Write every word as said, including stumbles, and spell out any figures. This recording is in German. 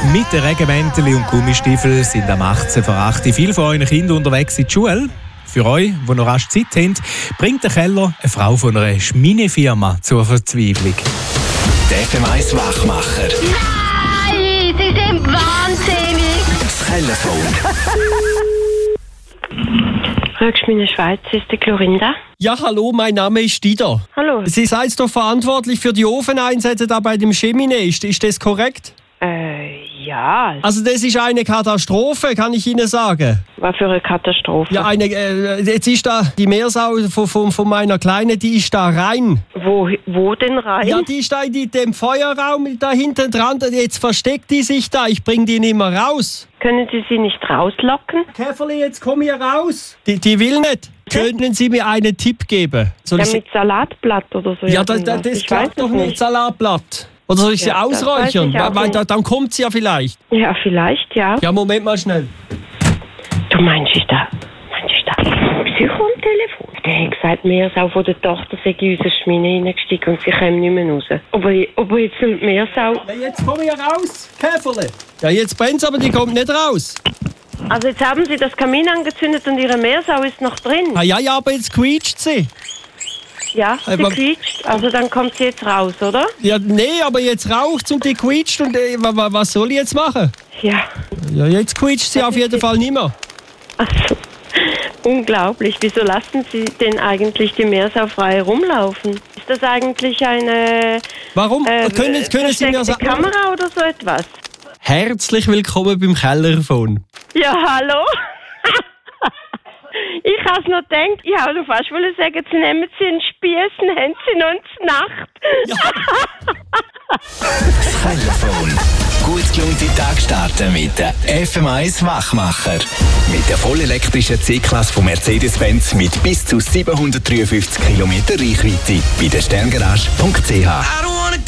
mit den Regenmänteln und Gummistiefeln sind am achtzehn vor acht. Viele von euren Kindern unterwegs in die Schule. Für euch, die noch rasch Zeit haben, bringt der Keller eine Frau von einer Schminefirma zur Verzweiflung. Der F M eins Wachmacher. Nein, Sie sind wahnsinnig. Das Telefon. Röckschmine Schweiz, ist die Clorinda. Ja, hallo, mein Name ist Dieter. Hallo. Sie seid doch verantwortlich für die Ofeneinsätze da bei dem Cheminée. Ist, ist das korrekt? Äh, ja. Also das ist eine Katastrophe, kann ich Ihnen sagen. Was für eine Katastrophe. Ja, eine, äh, jetzt ist da die Meersau von, von, von meiner Kleinen, die ist da rein. Wo, wo denn rein? Ja, die ist da in dem Feuerraum da hinten dran. Jetzt versteckt die sich da. Ich bring die nicht mehr raus. Können Sie sie nicht rauslocken? Käferli, jetzt komm hier raus. Die, die will nicht. Können Sie mir einen Tipp geben? Soll Ja, ich mit Salatblatt oder so. Ja, das, das, irgendwas. das Ich weiß klappt doch es nicht, Salatblatt. Oder soll ich sie Ja, das ausräuchern? weiß ich auch Weil, nicht. weil, dann kommt sie ja vielleicht. Ja, vielleicht, ja. Ja, Moment mal schnell. Du meinst, ist da, meinst, ist da ein Psycho am Telefon? Der hat gesagt, Meersau von der Tochter sei in unsere Schmine reingestiegen und sie kommen nicht mehr raus. Aber, aber jetzt mit Meersau... Ja, jetzt komm ich raus, Käferle. Ja, jetzt brennt's, aber die kommt nicht raus. Also jetzt haben Sie das Kamin angezündet und Ihre Meersau ist noch drin. Ah, ja, ja, aber jetzt quietscht sie. Ja, sie Aber- quietscht. Also dann kommt sie jetzt raus, oder? Ja, nee, aber jetzt raucht's und die quietscht und äh, wa- wa- was soll ich jetzt machen? Ja. Ja, jetzt quietscht sie auf jeden Fall nicht mehr. Also, unglaublich. Wieso lassen Sie denn eigentlich die Meersau frei rumlaufen? Ist das eigentlich eine Warum? äh, können können Sie mir versteckte sagen? Kamera oder so etwas? Herzlich willkommen beim Kellerphone. Ja, hallo? Ich has noch gedacht, ich habe noch fast wollen sagen, Sie nehmen Sie einen Spieß und haben Sie noch eine Nacht. Das Telefon. Gut gelungene Tag starten mit der F M eins Wachmacher. Mit der vollelektrischen C-Klasse von Mercedes-Benz mit bis zu siebenhundertdreiundfünfzig Kilometer Reichweite. Bei der sterngarage punkt c h.